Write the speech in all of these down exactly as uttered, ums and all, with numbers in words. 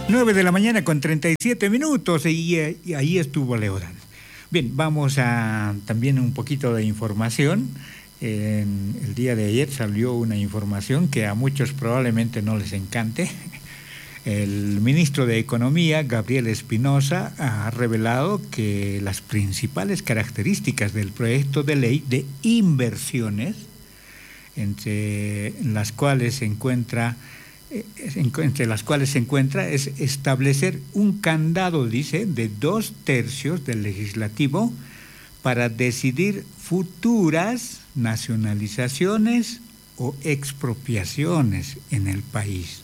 nueve de la mañana con treinta y siete minutos y, y ahí estuvo Leodán. Bien, vamos a también un poquito de información. En el día de ayer salió una información que a muchos probablemente no les encante. El ministro de Economía, Gabriel Espinosa, ha revelado que las principales características del proyecto de ley de inversiones, entre las cuales se encuentra, entre las cuales se encuentra es establecer un candado, dice, de dos tercios del legislativo para decidir futuras nacionalizaciones o expropiaciones en el país.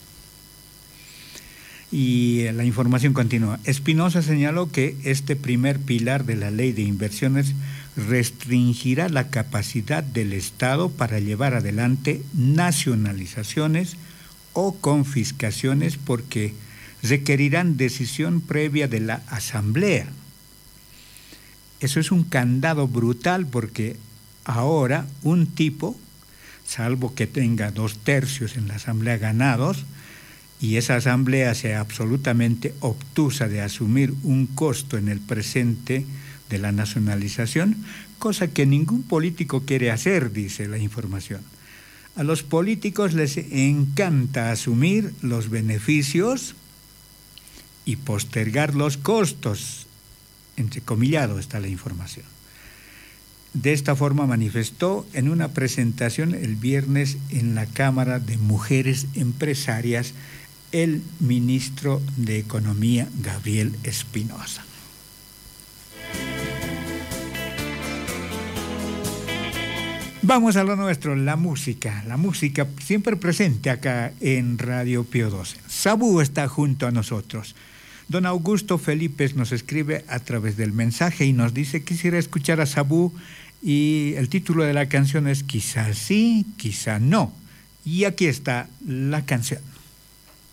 Y la información continúa. Espinosa señaló que este primer pilar de la ley de inversiones restringirá la capacidad del Estado para llevar adelante nacionalizaciones o confiscaciones porque requerirán decisión previa de la Asamblea. Eso es un candado brutal porque ahora un tipo, salvo que tenga dos tercios en la Asamblea ganados, y esa Asamblea sea absolutamente obtusa de asumir un costo en el presente de la nacionalización, cosa que ningún político quiere hacer, dice la información. A los políticos les encanta asumir los beneficios y postergar los costos, entrecomillado está la información. De esta forma manifestó en una presentación el viernes en la Cámara de Mujeres Empresarias el ministro de Economía, Gabriel Espinosa. Vamos a lo nuestro, la música. La música siempre presente acá en Radio Pío doce. Sabú está junto a nosotros. Don Augusto Felipe nos escribe a través del mensaje y nos dice: quisiera escuchar a Sabú, y el título de la canción es Quizá sí, quizá no. Y aquí está la canción.